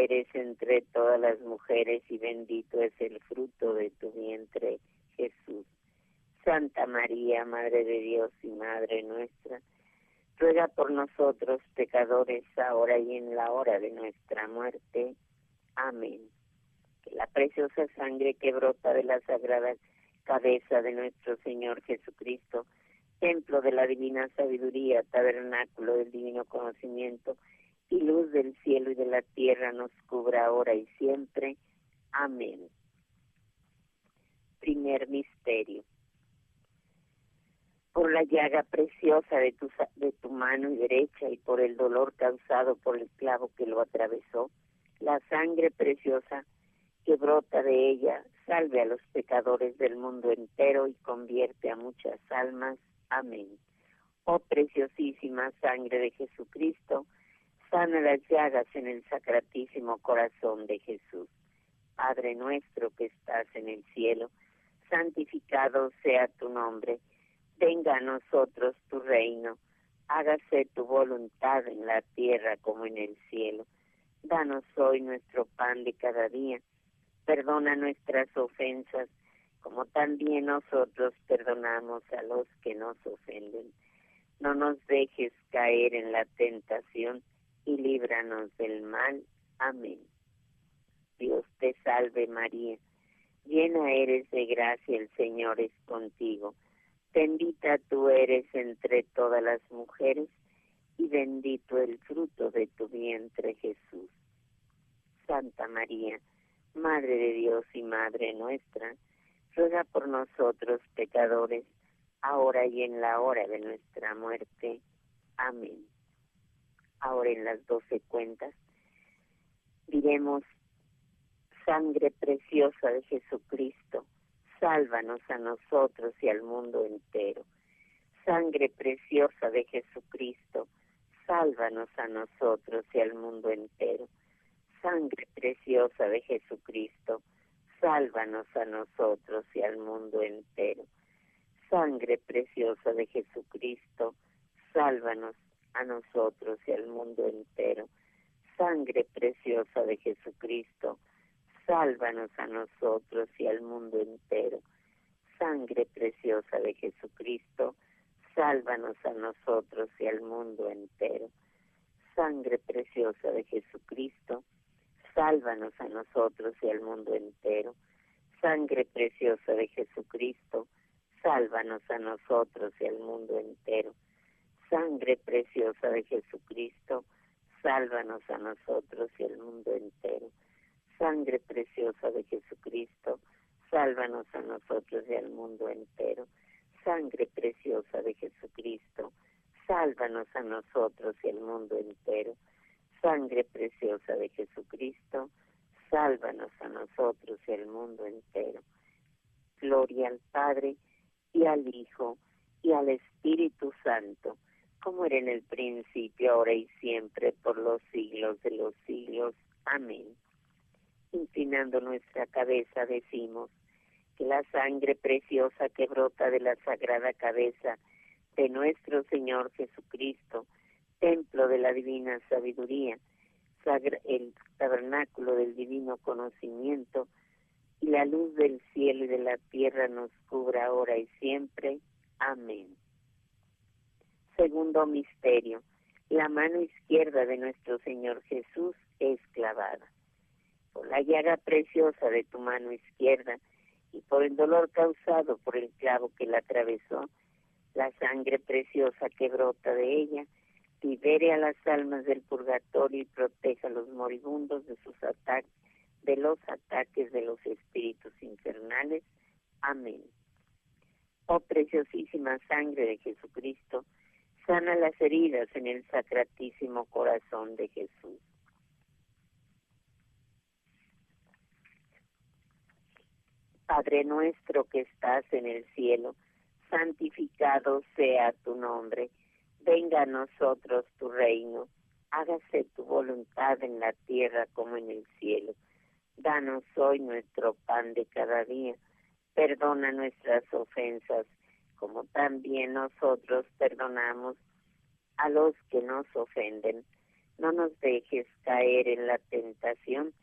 eres entre todas las mujeres y bendito es el fruto de tu vientre, Jesús. Santa María, Madre de Dios y Madre nuestra, ruega por nosotros pecadores, ahora y en la hora de nuestra muerte. Amén. Que la preciosa sangre que brota de la sagrada cabeza de nuestro Señor Jesucristo, templo de la divina sabiduría, tabernáculo del divino conocimiento y luz del cielo y de la tierra, nos cubra ahora y siempre. Amén. Primer misterio. Por la llaga preciosa de tu mano derecha y por el dolor causado por el clavo que lo atravesó, la sangre preciosa que brota de ella salve a los pecadores del mundo entero y convierte a muchas almas. Amén. Oh preciosísima sangre de Jesucristo, sana las llagas en el sacratísimo corazón de Jesús. Padre nuestro que estás en el cielo, santificado sea tu nombre. Venga a nosotros tu reino, hágase tu voluntad en la tierra como en el cielo. Danos hoy nuestro pan de cada día, perdona nuestras ofensas, como también nosotros perdonamos a los que nos ofenden. No nos dejes caer en la tentación y líbranos del mal. Amén. Dios te salve María, llena eres de gracia, el Señor es contigo. Bendita tú eres entre todas las mujeres, y bendito el fruto de tu vientre, Jesús. Santa María, Madre de Dios y Madre nuestra, ruega por nosotros pecadores, ahora y en la hora de nuestra muerte. Amén. Ahora en las 12 cuentas diremos: sangre preciosa de Jesucristo, sálvanos a nosotros y al mundo entero. Sangre preciosa de Jesucristo, sálvanos a nosotros y al mundo entero. Sangre preciosa de Jesucristo, sálvanos a nosotros y al mundo entero. Sangre preciosa de Jesucristo, sálvanos a nosotros y al mundo entero. Sangre preciosa de Jesucristo, sálvanos a nosotros y al mundo entero. Sangre preciosa de Jesucristo, sálvanos a nosotros y al mundo entero. Sangre preciosa de Jesucristo, sálvanos a nosotros y al mundo entero. Sangre preciosa de Jesucristo, sálvanos a nosotros y al mundo entero. Sangre preciosa de Jesucristo, sálvanos a nosotros y al mundo entero. Sangre preciosa de Jesucristo, sálvanos a nosotros y al mundo entero. Sangre preciosa de Jesucristo, sálvanos a nosotros y al mundo entero. Sangre preciosa de Jesucristo, sálvanos a nosotros y al mundo entero. Gloria al Padre, y al Hijo, y al Espíritu Santo, como era en el principio, ahora y siempre, por los siglos de los siglos. Amén. Inclinando nuestra cabeza decimos que la sangre preciosa que brota de la sagrada cabeza de nuestro Señor Jesucristo, templo de la divina sabiduría, el tabernáculo del divino conocimiento, y la luz del cielo y de la tierra nos cubra ahora y siempre. Amén. Segundo misterio: la mano izquierda de nuestro Señor Jesús es clavada. Por la llaga preciosa de tu mano izquierda y por el dolor causado por el clavo que la atravesó, la sangre preciosa que brota de ella libere a las almas del purgatorio y proteja a los moribundos de sus ataques, de los ataques de los espíritus infernales. Amén. Oh preciosísima sangre de Jesucristo, sana las heridas en el sacratísimo corazón de Jesús. Padre nuestro que estás en el cielo, santificado sea tu nombre. Venga a nosotros tu reino. Hágase tu voluntad en la tierra como en el cielo. Danos hoy nuestro pan de cada día. Perdona nuestras ofensas, como también nosotros perdonamos a los que nos ofenden. no nos dejes caer en la tentación